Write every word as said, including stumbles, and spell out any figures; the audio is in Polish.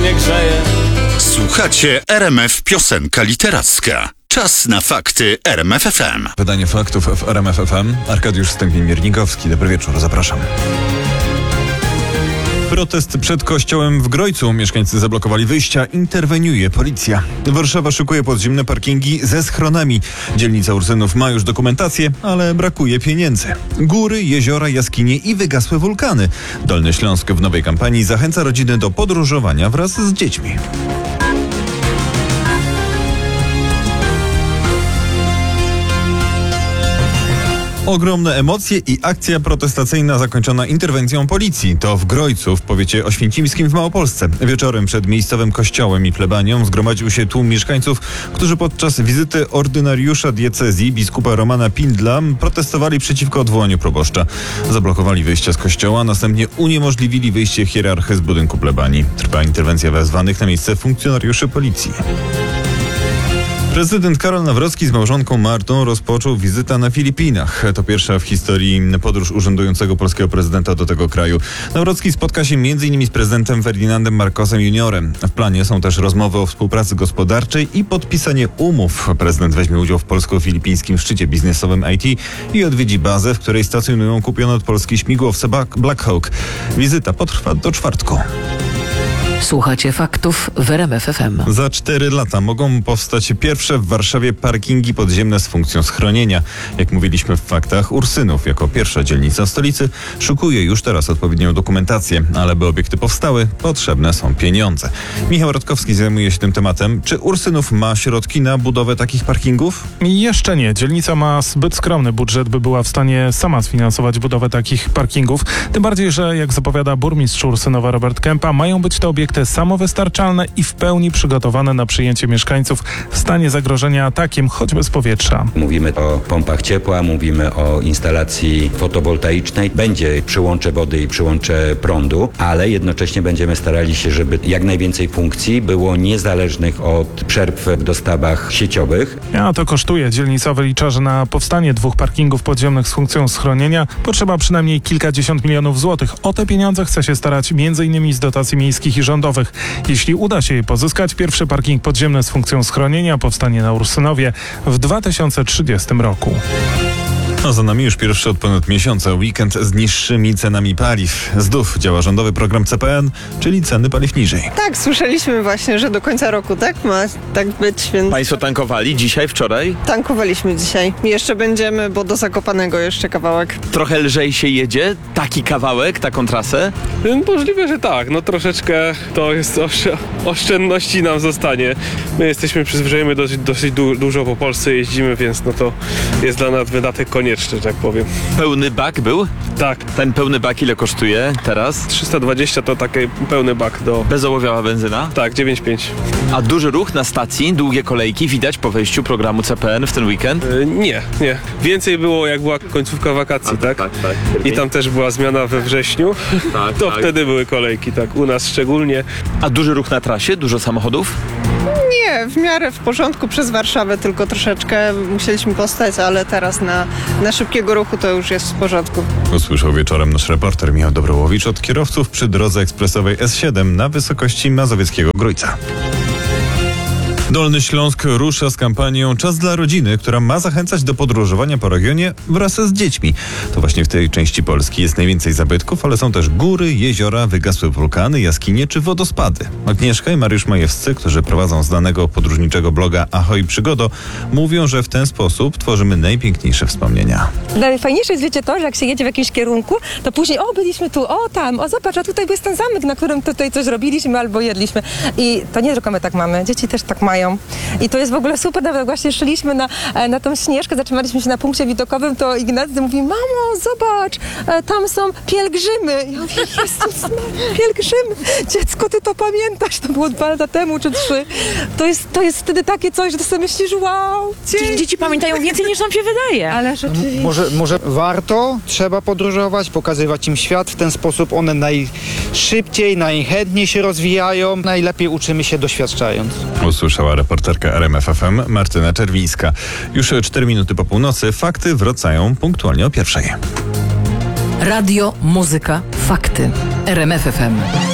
duszy nie grzeje. Słuchacie R M F Piosenka Literacka. Czas na fakty R M F F M. Wydanie faktów w R M F F M. Arkadiusz Stępień-Miernikowski. Dobry wieczór, zapraszam. Protest przed kościołem w Grojcu. Mieszkańcy zablokowali wyjścia. Interweniuje policja. Warszawa szykuje podziemne parkingi ze schronami. Dzielnica Ursynów ma już dokumentację, ale brakuje pieniędzy. Góry, jeziora, jaskinie i wygasłe wulkany. Dolny Śląsk w nowej kampanii zachęca rodziny do podróżowania wraz z dziećmi. Ogromne emocje i akcja protestacyjna zakończona interwencją policji. To w Grojcu, w powiecie oświęcimskim w Małopolsce. Wieczorem przed miejscowym kościołem i plebanią zgromadził się tłum mieszkańców, którzy podczas wizyty ordynariusza diecezji biskupa Romana Pindla protestowali przeciwko odwołaniu proboszcza. Zablokowali wyjścia z kościoła, następnie uniemożliwili wyjście hierarchy z budynku plebanii. Trwa interwencja wezwanych na miejsce funkcjonariuszy policji. Prezydent Karol Nawrocki z małżonką Martą rozpoczął wizytę na Filipinach. To pierwsza w historii podróż urzędującego polskiego prezydenta do tego kraju. Nawrocki spotka się między innymi z prezydentem Ferdynandem Marcosem juniorem. W planie są też rozmowy o współpracy gospodarczej i podpisanie umów. Prezydent weźmie udział w polsko-filipińskim szczycie biznesowym I T i odwiedzi bazę, w której stacjonują kupione od Polski śmigłowce Black Hawk. Wizyta potrwa do czwartku. Słuchacie faktów w R M F F M. Za cztery lata mogą powstać pierwsze w Warszawie parkingi podziemne z funkcją schronienia. Jak mówiliśmy w faktach, Ursynów jako pierwsza dzielnica stolicy szykuje już teraz odpowiednią dokumentację, ale by obiekty powstały, potrzebne są pieniądze. Michał Radkowski zajmuje się tym tematem. Czy Ursynów ma środki na budowę takich parkingów? Jeszcze nie. Dzielnica ma zbyt skromny budżet, by była w stanie sama sfinansować budowę takich parkingów. Tym bardziej, że jak zapowiada burmistrz Ursynowa Robert Kępa, mają być to obiekty samowystarczalne i w pełni przygotowane na przyjęcie mieszkańców w stanie zagrożenia atakiem, choćby z powietrza. Mówimy o pompach ciepła, mówimy o instalacji fotowoltaicznej. Będzie przyłącze wody i przyłącze prądu, ale jednocześnie będziemy starali się, żeby jak najwięcej funkcji było niezależnych od przerw w dostawach sieciowych. A to kosztuje. Dzielnica wylicza, że na powstanie dwóch parkingów podziemnych z funkcją schronienia potrzeba przynajmniej kilkadziesiąt milionów złotych. O te pieniądze chce się starać między innymi z dotacji miejskich i rządowych. Jeśli uda się je pozyskać, pierwszy parking podziemny z funkcją schronienia powstanie na Ursynowie w dwa tysiące trzydziestym roku. A za nami już pierwszy od ponad miesiąca weekend z niższymi cenami paliw. Zdów działa rządowy program C P N, czyli ceny paliw niżej. Tak, słyszeliśmy właśnie, że do końca roku tak ma tak być, więc... Państwo tankowali dzisiaj, wczoraj? Tankowaliśmy dzisiaj. Jeszcze będziemy, bo do Zakopanego jeszcze kawałek. Trochę lżej się jedzie? Taki kawałek, taką trasę? Możliwe, że tak. No troszeczkę to jest oszczę- oszczędności nam zostanie. My jesteśmy przyzwyczajeni dosyć, dosyć du- dużo po Polsce jeździmy, więc no to jest dla nas wydatek konieczny, że tak powiem. Pełny bak był? Tak. Ten pełny bak ile kosztuje teraz? trzysta dwadzieścia to taki pełny bak do... Bezołowiała benzyna? Tak, dziewięć pięć. A duży ruch na stacji, długie kolejki widać po wejściu programu C P N w ten weekend? Yy, nie, nie. Więcej było jak była końcówka wakacji, tak? Tak, tak. I tam też była zmiana we wrześniu. Tak, to tak. wtedy były kolejki, tak. U nas szczególnie. A duży ruch na trasie? Dużo samochodów? Nie, w miarę w porządku przez Warszawę, tylko troszeczkę musieliśmy postać, ale teraz na, na szybkiego ruchu to już jest w porządku. Usłyszał wieczorem nasz reporter Michał Dobrołowicz od kierowców przy drodze ekspresowej S siedem na wysokości mazowieckiego Grójca. Dolny Śląsk rusza z kampanią Czas dla rodziny, która ma zachęcać do podróżowania po regionie wraz z dziećmi. To właśnie w tej części Polski jest najwięcej zabytków, ale są też góry, jeziora, wygasłe wulkany, jaskinie czy wodospady. Agnieszka i Mariusz Majewscy, którzy prowadzą znanego podróżniczego bloga Ahoj Przygodo, mówią, że w ten sposób tworzymy najpiękniejsze wspomnienia. Najfajniejsze jest, wiecie, to, że jak się jedzie w jakimś kierunku, to później o, byliśmy tu, o tam, o zobacz, a tutaj jest ten zamek, na którym tutaj coś robiliśmy albo jedliśmy. I to nie tylko my tak mamy, dzieci też tak mają. I to jest w ogóle super, nawet właśnie szliśmy na, na tą Śnieżkę, zatrzymaliśmy się na punkcie widokowym, to Ignacy mówi, mamo, zobacz, tam są pielgrzymy. Ja mówię, Jezus, pielgrzymy, dziecko, ty to pamiętasz, to było dwa lata temu czy trzy. To jest, to jest wtedy takie coś, że ty sobie myślisz, wow. Dzieci, dzieci pamiętają więcej niż nam się wydaje. Ale rzeczywiście. Może, może warto, trzeba podróżować, pokazywać im świat, w ten sposób one najszybciej, najchętniej się rozwijają, najlepiej uczymy się doświadczając. Usłyszała reporterka R M F F M Martyna Czerwińska. Już cztery minuty po północy fakty wracają punktualnie o pierwszej. Radio, muzyka, fakty. R M F F M.